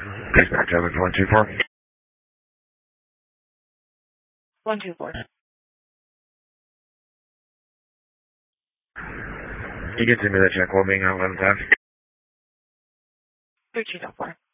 Dispatch, Evans 124. 124. You can send me the check while being on 11 times. 1304.